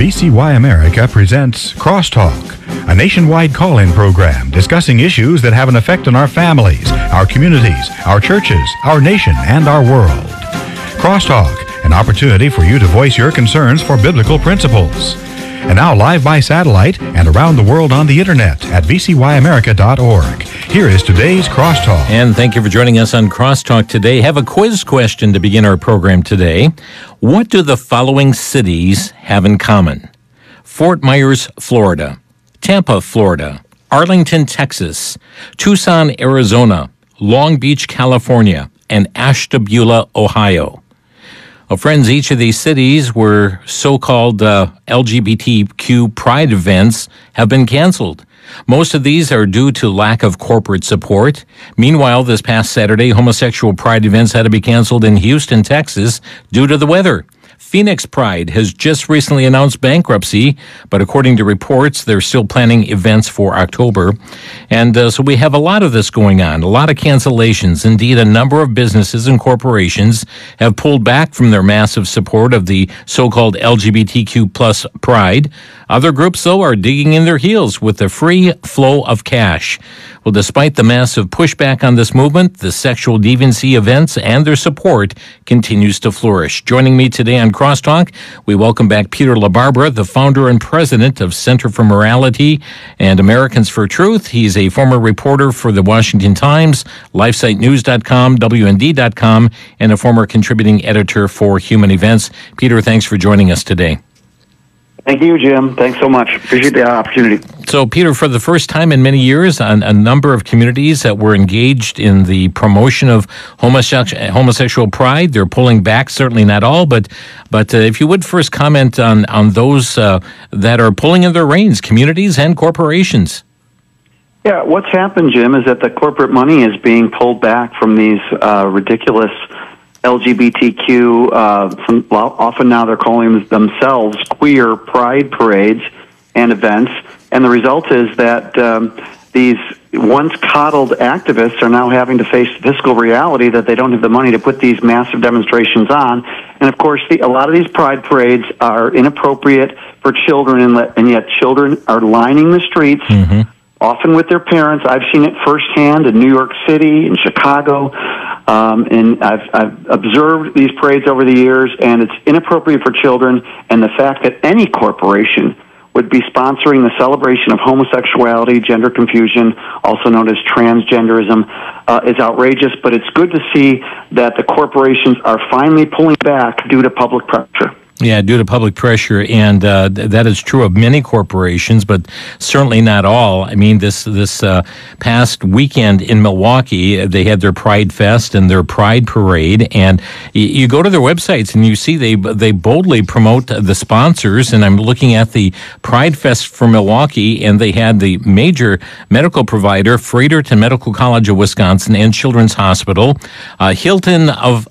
VCY America presents Crosstalk, a nationwide call-in program discussing issues that have an effect on our families, our communities, our churches, our nation, and our world. Crosstalk, an opportunity for you to voice your concerns for biblical principles. And now live by satellite and around the world on the internet at vcyamerica.org. Here is today's Crosstalk. And thank you for joining us on Crosstalk today. Have a quiz question to begin our program today. What do the following cities have in common? Fort Myers, Florida; Tampa, Florida; Arlington, Texas; Tucson, Arizona; Long Beach, California; and Ashtabula, Ohio. Well, friends, each of these cities where so-called LGBTQ pride events have been canceled. Most of these are due to lack of corporate support. Meanwhile, this past Saturday, homosexual pride events had to be canceled in Houston, Texas, due to the weather. Phoenix Pride has just recently announced bankruptcy, but according to reports, they're still planning events for October. And so we have a lot of this going on, a lot of cancellations. Indeed, a number of businesses and corporations have pulled back from their massive support of the so-called LGBTQ plus pride. Other groups, though, are digging in their heels with the free flow of cash. Well, despite the massive pushback on this movement, the sexual deviancy events and their support continues to flourish. Joining me today on Crosstalk, we welcome back Peter LaBarbera, the founder and president of Center for Morality and Americans for Truth. He's a former reporter for the Washington Times, LifeSiteNews.com, WND.com, and a former contributing editor for Human Events. Peter, thanks for joining us today. Thank you, Jim. Thanks so much. Appreciate the opportunity. So, Peter, for the first time in many years, a number of communities that were engaged in the promotion of homosexual pride, they're pulling back. Certainly not all, but if you would first comment on those that are pulling in their reins, communities and corporations. Yeah, what's happened, Jim, is that the corporate money is being pulled back from these ridiculous LGBTQ, often now they're calling themselves queer pride parades and events. And the result is that these once coddled activists are now having to face the fiscal reality that they don't have the money to put these massive demonstrations on. And of course, a lot of these pride parades are inappropriate for children, and yet children are lining the streets. Mm-hmm. Often with their parents. I've seen it firsthand in New York City, in Chicago, and I've observed these parades over the years, and it's inappropriate for children, and the fact that any corporation would be sponsoring the celebration of homosexuality, gender confusion, also known as transgenderism, is outrageous, but it's good to see that the corporations are finally pulling back due to public pressure. Yeah, due to public pressure, and that is true of many corporations, but certainly not all. I mean, this past weekend in Milwaukee, they had their Pride Fest and their Pride Parade, and you go to their websites and you see they boldly promote the sponsors, and I'm looking at the Pride Fest for Milwaukee, and they had the major medical provider, Fredericton Medical College of Wisconsin and Children's Hospital, Hilton of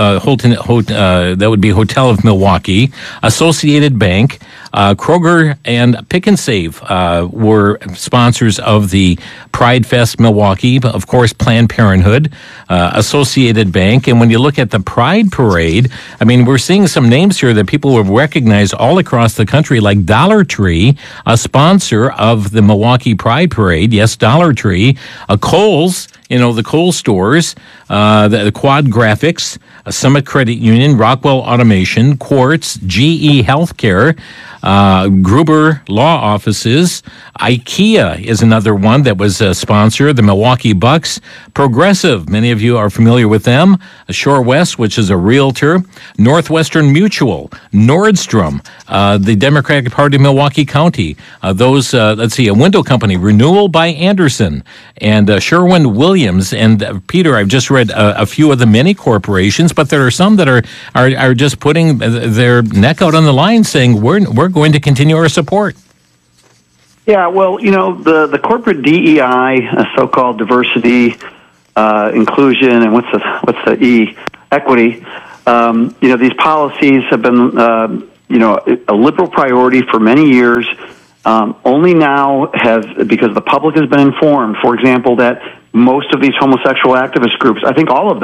that would be Hotel of Milwaukee, Associated Bank, Kroger, and Pick and Save were sponsors of the Pride Fest Milwaukee. Of course, Planned Parenthood, Associated Bank. And when you look at the Pride Parade, I mean, we're seeing some names here that people have recognized all across the country, like Dollar Tree, a sponsor of the Milwaukee Pride Parade. Yes, Dollar Tree. Kohl's, the Kohl's stores, the Quad Graphics, Summit Credit Union, Rockwell Automation, Quartz, GE Healthcare, Gruber Law Offices, IKEA is another one that was a sponsor, the Milwaukee Bucks, Progressive, many of you are familiar with them, Shore West, which is a realtor, Northwestern Mutual, Nordstrom, the Democratic Party of Milwaukee County, a window company, Renewal by Anderson, and Sherwin-Williams. And Peter, I've just read a few of the many corporations, but there are some that are just putting their neck out on the line saying, we're going to continue our support. Yeah, well, the corporate DEI, so-called diversity, inclusion, and what's the E, equity. These policies have been, a liberal priority for many years. Only now because the public has been informed, for example, that most of these homosexual activist groups, I think all of them,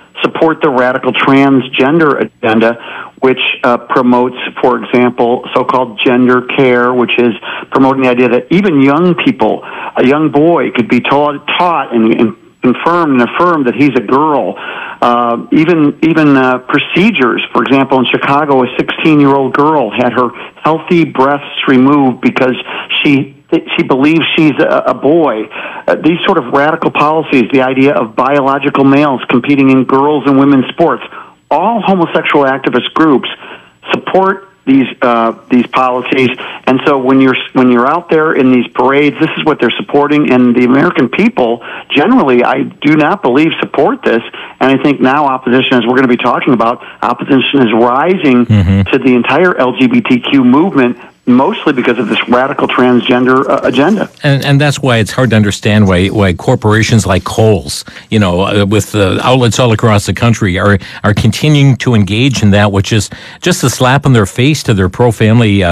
support the radical transgender agenda, which promotes, for example, so-called gender care, which is promoting the idea that even young people, a young boy, could be taught and confirmed and affirmed that he's a girl. Even procedures, for example, in Chicago, a 16-year-old girl had her healthy breasts removed because she believes she's a boy. These sort of radical policies, the idea of biological males competing in girls and women's sports, all homosexual activist groups support these policies. And so when you're out there in these parades, this is what they're supporting. And the American people generally, I do not believe, support this. And I think now opposition, as we're going to be talking about, opposition is rising to the entire LGBTQ movement, mostly because of this radical transgender agenda. And that's why it's hard to understand why corporations like Kohl's, with outlets all across the country, are continuing to engage in that, which is just a slap in their face to their pro-family,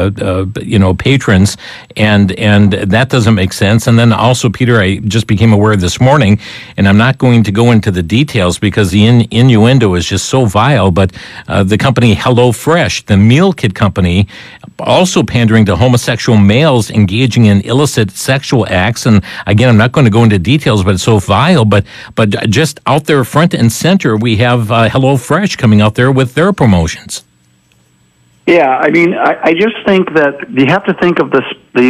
patrons, and that doesn't make sense. And then also, Peter, I just became aware this morning, and I'm not going to go into the details because the innuendo is just so vile, but the company HelloFresh, the meal kit company, also pandering to homosexual males engaging in illicit sexual acts. And again, I'm not going to go into details, but it's so vile. But just out there front and center, we have HelloFresh coming out there with their promotions. Yeah, I mean, I just think that you have to think of the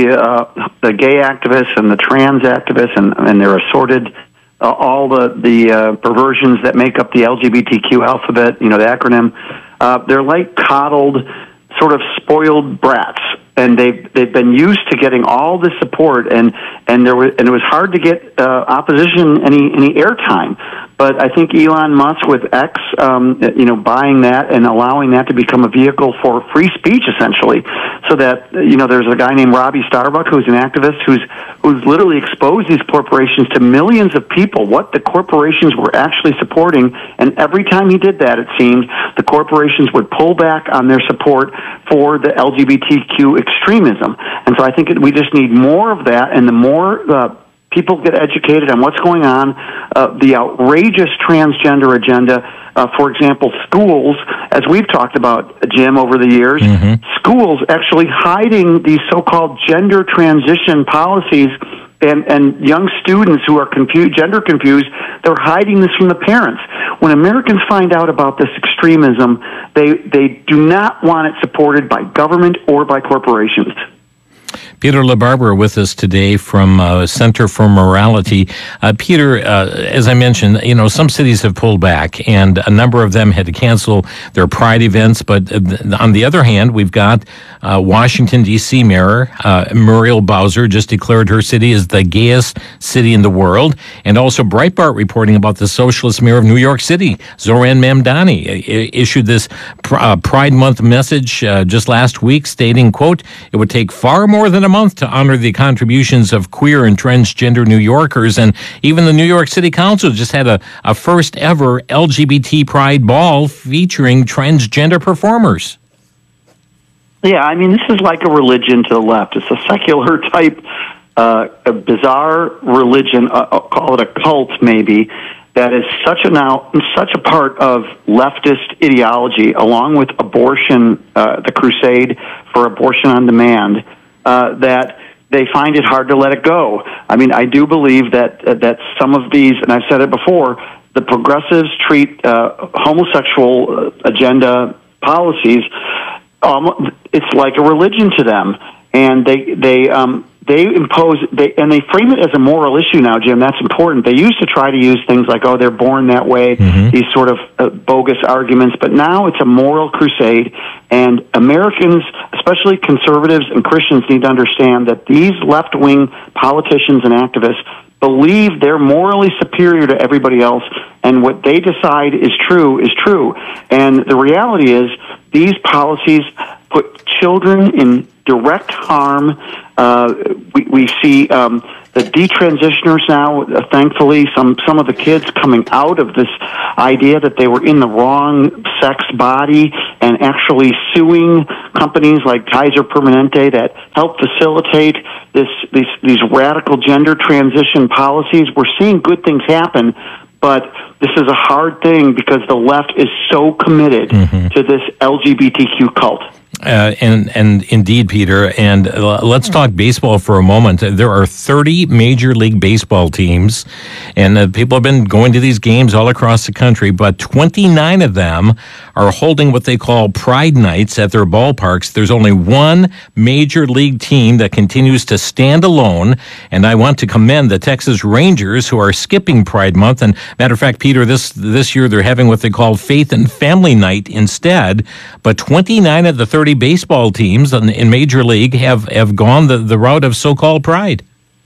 gay activists and the trans activists and their assorted all the perversions that make up the LGBTQ alphabet. The acronym. They're like coddled, sort of spoiled brats, and they've been used to getting all this support, and it was hard to get opposition any airtime. But I think Elon Musk with X, buying that and allowing that to become a vehicle for free speech, essentially, so that there's a guy named Robbie Starbuck who's an activist who's literally exposed these corporations to millions of people, what the corporations were actually supporting, and every time he did that, it seemed the corporations would pull back on their support for the LGBTQ extremism. And so I think we just need more of that, and the more people get educated on what's going on, the outrageous transgender agenda. For example, schools, as we've talked about, Jim, over the years, schools actually hiding these so-called gender transition policies, and young students who are gender confused, they're hiding this from the parents. When Americans find out about this extremism, they do not want it supported by government or by corporations. Peter LaBarbera with us today from Center for Morality. Peter, as I mentioned, some cities have pulled back, and a number of them had to cancel their pride events. But on the other hand, we've got Washington, D.C. Mayor Muriel Bowser just declared her city is the gayest city in the world, and also Breitbart reporting about the socialist mayor of New York City, Zohran Mamdani, issued this Pride Month message just last week stating, quote, "It would take far more than a month to honor the contributions of queer and transgender New Yorkers." And even the New York City Council just had a first ever LGBT Pride Ball featuring transgender performers. Yeah, I mean, this is like a religion to the left. It's a secular type, a bizarre religion, call it a cult maybe, that is such a part of leftist ideology, along with abortion, the crusade for abortion on demand, that they find it hard to let it go. I mean, I do believe that some of these, and I've said it before, the progressives treat homosexual agenda policies, it's like a religion to them, and they impose, and they frame it as a moral issue now, Jim. That's important. They used to try to use things like, they're born that way, these sort of bogus arguments, but now it's a moral crusade, and Americans, especially conservatives and Christians, need to understand that these left-wing politicians and activists believe they're morally superior to everybody else, and what they decide is true is true. And the reality is these policies put children in direct harm. We see the detransitioners now, thankfully, some of the kids coming out of this idea that they were in the wrong sex body and actually suing companies like Kaiser Permanente that help facilitate these radical gender transition policies. We're seeing good things happen, but this is a hard thing because the left is so committed to this LGBTQ cult. And indeed, Peter, and let's talk baseball for a moment. There are 30 Major League Baseball teams, and people have been going to these games all across the country, but 29 of them are holding what they call Pride Nights at their ballparks. There's only one Major League team that continues to stand alone, and I want to commend the Texas Rangers, who are skipping Pride Month. And matter of fact, Peter, this year they're having what they call Faith and Family Night instead, but 29 of the 30 baseball teams in Major League have gone the route of so-called pride.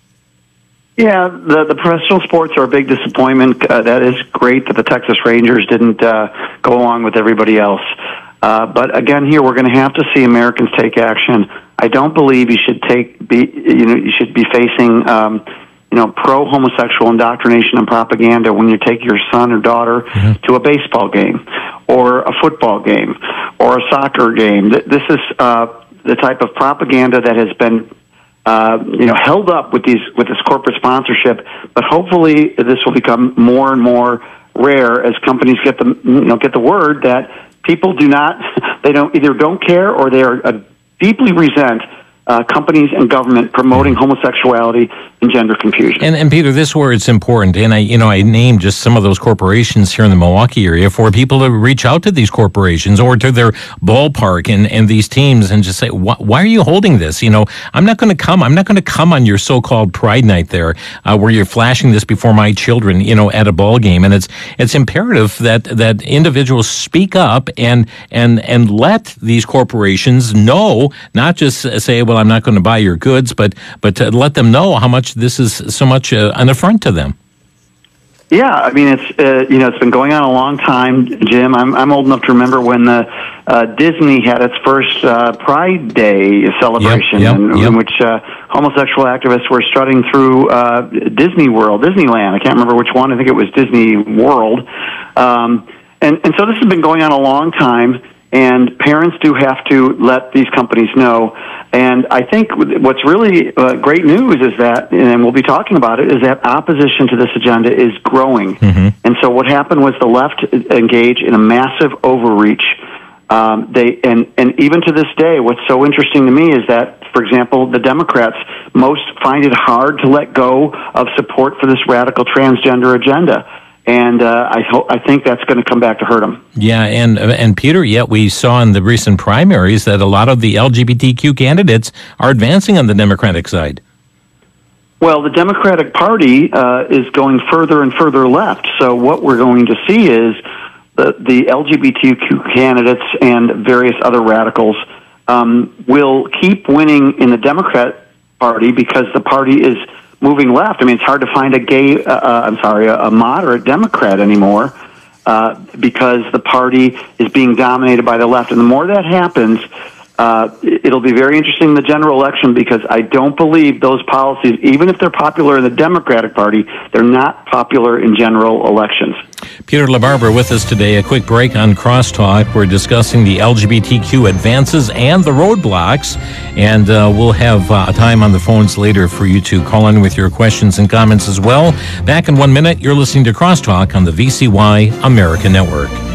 Yeah, the professional sports are a big disappointment. That is great that the Texas Rangers didn't go along with everybody else. But again, here we're going to have to see Americans take action. I don't believe you should you should be facing pro-homosexual indoctrination and propaganda when you take your son or daughter to a baseball game or a football game or a soccer game. This is the type of propaganda that has been held up with this corporate sponsorship. But hopefully, this will become more and more rare as companies get the word that people don't care or they are deeply resent companies and government promoting homosexuality and gender confusion. And Peter, this is where it's important. And I named just some of those corporations here in the Milwaukee area for people to reach out to these corporations or to their ballpark and these teams and just say, why are you holding this? I'm not going to come. I'm not going to come on your so-called Pride Night there, where you're flashing this before my children, at a ball game. And it's imperative that individuals speak up and let these corporations know, not just say, well, I'm not going to buy your goods, but to let them know how much this is so much an affront to them. Yeah, I mean it's been going on a long time, Jim. I'm old enough to remember when Disney had its first Pride Day celebration, in which homosexual activists were strutting through Disneyland. I can't remember which one. I think it was Disney World. And so this has been going on a long time. And parents do have to let these companies know. And I think what's really great news is that, and we'll be talking about it, is that opposition to this agenda is growing. And so what happened was the left engaged in a massive overreach. And even to this day, what's so interesting to me is that, for example, the Democrats most find it hard to let go of support for this radical transgender agenda. And I think that's going to come back to hurt them. Yeah, and Peter, yet we saw in the recent primaries that a lot of the LGBTQ candidates are advancing on the Democratic side. Well, the Democratic Party is going further and further left. So what we're going to see is the LGBTQ candidates and various other radicals will keep winning in the Democrat Party because the party is moving left. I mean, it's hard to find a moderate Democrat anymore because the party is being dominated by the left. And the more that happens, it'll be very interesting in the general election because I don't believe those policies, even if they're popular in the Democratic Party, they're not popular in general elections. Peter LaBarbera with us today. A quick break on Crosstalk. We're discussing the LGBTQ advances and the roadblocks, and we'll have time on the phones later for you to call in with your questions and comments as well. Back in 1 minute, you're listening to Crosstalk on the VCY America Network.